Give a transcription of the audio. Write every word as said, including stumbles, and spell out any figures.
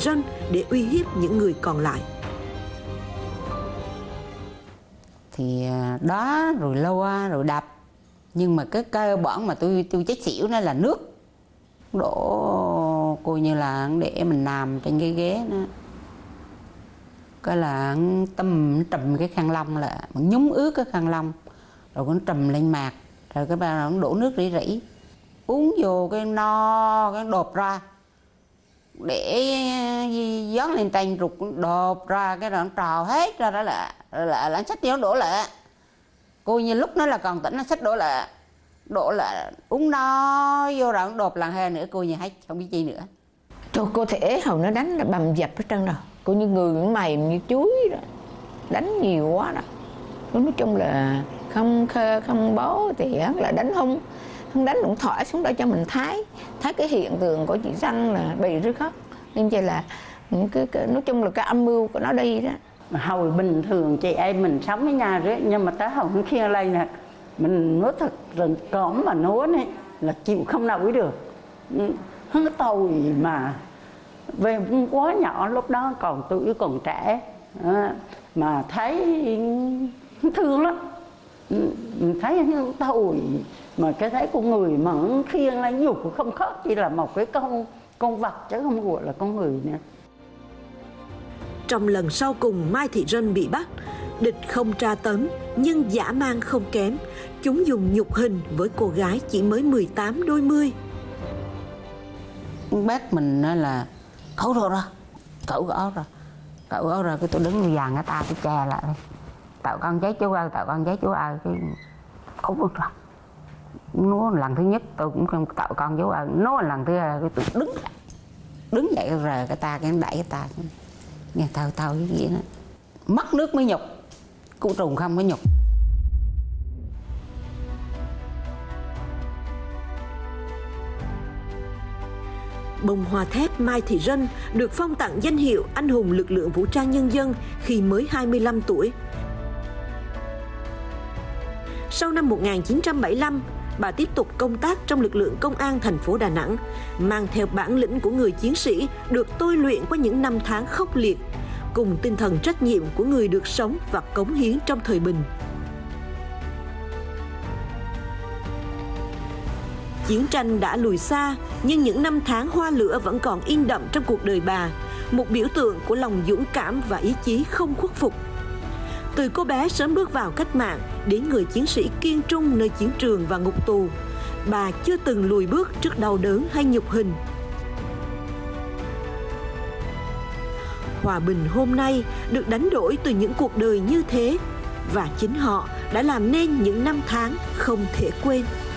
Rân để uy hiếp những người còn lại. Thì đó rồi loa rồi đập, nhưng mà cái cơ bản mà tôi tôi chết xỉu nó là nước đổ, coi như là để mình nằm trên cái ghế đó, cái là tâm trùm cái khăn lông, là mình nhúng ướt cái khăn lông rồi cũng trùm lên mặt, rồi cái bà nó đổ nước rỉ rỉ uống vô cái no cái đột ra để dán lên tay rụt đột ra cái rồi nó trào hết ra đó là là là sách nó đổ lại, cô như lúc nó là còn tỉnh nó sách đổ lại đổ lại uống no vô rồi nó đột lần hai nữa, cô như hết không biết chi nữa. Cho cô thể hầu nó đánh là bầm dập hết trơn rồi, cô như người cũng mềm như chuối rồi, đánh nhiều quá đó. Nói chung là không không bó thì là đánh không không đánh cũng thỏi xuống đó cho mình thấy thấy cái hiện tượng của chị Rân là bị rứt khóc, nên chỉ là cái, cái nói chung là cái âm mưu của nó đi đó. Hồi bình thường chị em mình sống với nhà đấy, nhưng mà tới hồi nó kia lên nè, mình nói thật rằng cõm mà nói này là chịu không nổi được. Hắn cái tồi mà về quá nhỏ, lúc đó còn tuổi còn trẻ mà thấy thương lắm, thấy hắn tồi mà cái thấy con người mà khiêng lên dục không khác chỉ là một cái con con vật chứ không gọi là con người nữa. Trong lần sau cùng Mai Thị Rân bị bắt, địch không tra tấn nhưng dã man không kém. Chúng dùng nhục hình với cô gái chỉ mới mười tám đôi mươi. Bác mình là cẩu rồi đó, cẩu gõ rồi, cẩu gõ rồi cái tôi đứng dàn người ta tôi che lại, tạo con giấy chú ơi, tạo con giấy chú ơi, cái cẩu bước rồi. Nó lần thứ nhất tôi cũng không tạo con chú ơi, nó lần thứ hai cái tôi đứng đứng dậy rồi cái ta cái đẩy cái ta nghe tao tao cái gì đó, mất nước mới nhục, cụ trùng không mới nhục. Bông hoa thép Mai Thị Rân được phong tặng danh hiệu anh hùng lực lượng vũ trang nhân dân khi mới hai mươi lăm tuổi. Sau năm một nghìn chín trăm bảy mươi lăm, bà tiếp tục công tác trong lực lượng công an thành phố Đà Nẵng, mang theo bản lĩnh của người chiến sĩ được tôi luyện qua những năm tháng khốc liệt, cùng tinh thần trách nhiệm của người được sống và cống hiến trong thời bình. Chiến tranh đã lùi xa, nhưng những năm tháng hoa lửa vẫn còn in đậm trong cuộc đời bà, một biểu tượng của lòng dũng cảm và ý chí không khuất phục. Từ cô bé sớm bước vào cách mạng đến người chiến sĩ kiên trung nơi chiến trường và ngục tù, bà chưa từng lùi bước trước đau đớn hay nhục hình. Hòa bình hôm nay được đánh đổi từ những cuộc đời như thế, và chính họ đã làm nên những năm tháng không thể quên.